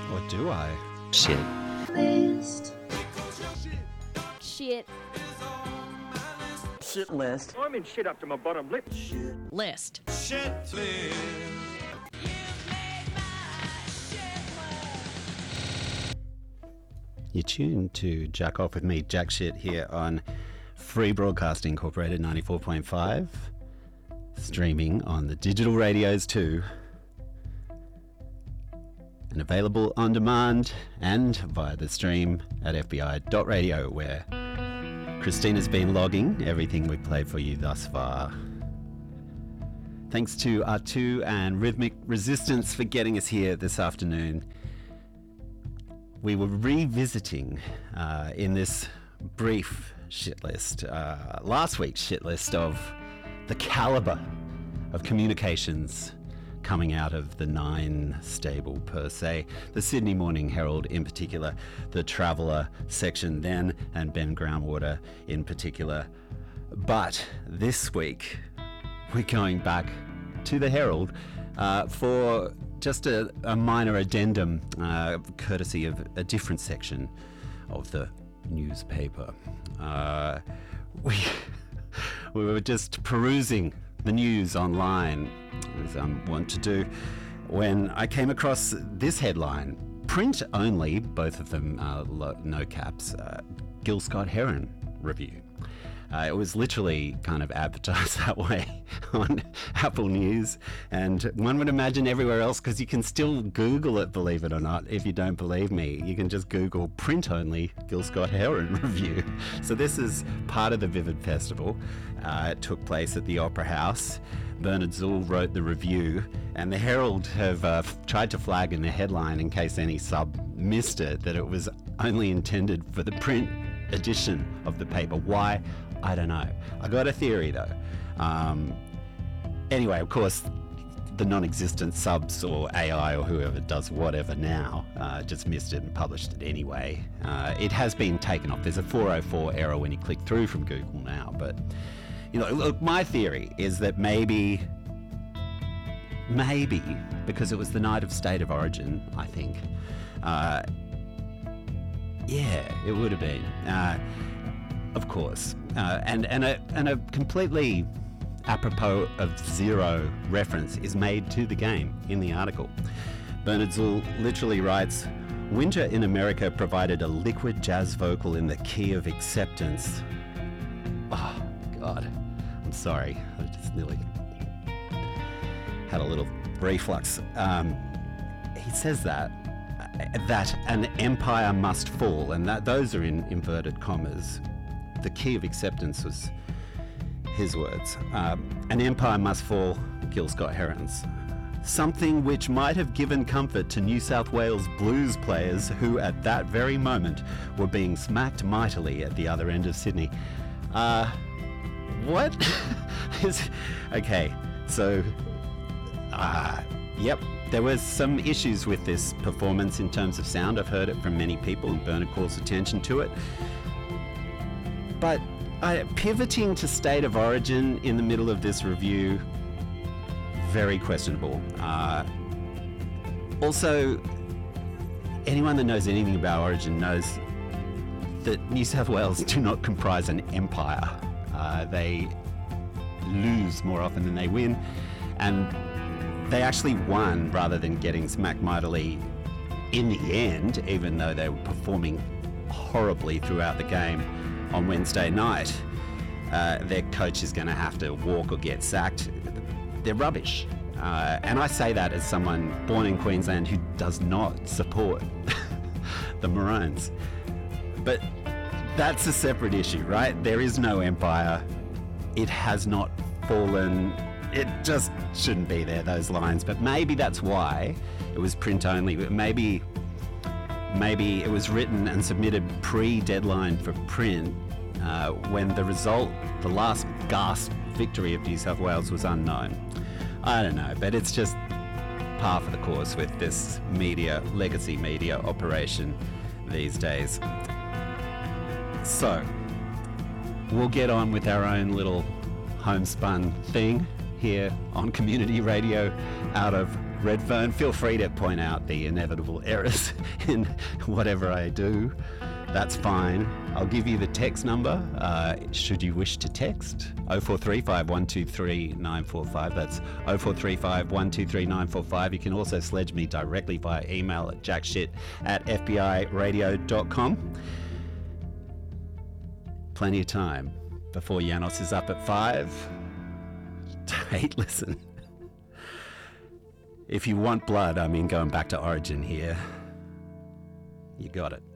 Or do I? Shit. List. Shit. Shit list. I'm in shit up to my bottom lip. List. Shit list. You're tuned to Jack Off with me, Jack Shit, here on Free Broadcasting Incorporated 94.5, streaming on the digital radios too, and available on demand and via the stream at fbi.radio, where Christina's been logging everything we've played for you thus far. Thanks to R2 and Rhythmic Resistance for getting us here this afternoon. We were revisiting in this brief shit list, last week's shit list of the caliber of communications coming out of the Nine stable per se, the Sydney Morning Herald in particular, the Traveller section then, and Ben Groundwater in particular. But this week, we're going back to the Herald for just a minor addendum, courtesy of a different section of the newspaper. We were just perusing the news online, as I want to do, when I came across this headline: print only, both of them no caps, Gil Scott-Heron review. It was literally kind of advertised that way on Apple News, and one would imagine everywhere else, because you can still Google it, believe it or not. If you don't believe me, you can just Google print only Gil Scott-Heron review. So this is part of the Vivid Festival. It took place at the Opera House. Bernard Zuhl wrote the review, and the Herald have tried to flag in the headline, in case any sub missed it, that it was only intended for the print edition of the paper. Why? I don't know. I got a theory though. Anyway, of course, the non-existent subs or AI or whoever does whatever now just missed it and published it anyway. It has been taken off. There's a 404 error when you click through from Google now. But, you know, look, my theory is that maybe, because it was the night of State of Origin, I think. Yeah, it would have been. Of course. And a completely apropos of zero reference is made to the game in the article. Bernard Zuhl literally writes, "Winter in America provided a liquid jazz vocal in the key of acceptance." Oh, God. I'm sorry. I just nearly had a little reflux. He says that an empire must fall, and that those are in inverted commas. The key of acceptance was his words. An empire must fall, Gil Scott-Heron's. Something which might have given comfort to New South Wales blues players who at that very moment were being smacked mightily at the other end of Sydney. What? Okay, so, yep, there was some issues with this performance in terms of sound. I've heard it from many people, and Bernard calls attention to it. But pivoting to State of Origin in the middle of this review, very questionable. Also, anyone that knows anything about Origin knows that New South Wales do not comprise an empire. They lose more often than they win, and they actually won rather than getting smacked mightily in the end, even though they were performing horribly throughout the game. On Wednesday night, their coach is going to have to walk or get sacked. They're rubbish. And I say that as someone born in Queensland who does not support the Maroons. But that's a separate issue, right? There is no empire. It has not fallen. It just shouldn't be there, those lines. But maybe that's why it was print only. Maybe it was written and submitted pre-deadline for print when the result, the last gasp victory of New South Wales, was unknown. I don't know, but it's just par for the course with this legacy media operation these days. So, we'll get on with our own little homespun thing here on community radio out of Redfern, feel free to point out the inevitable errors in whatever I do. That's fine. I'll give you the text number should you wish to text. 0435 123 945. That's 0435 123 945. You can also sledge me directly via email at jackshit@fbiradio.com. Plenty of time before Janos is up at 5. Hey, listen. If you want blood, I mean going back to origin here, you got it.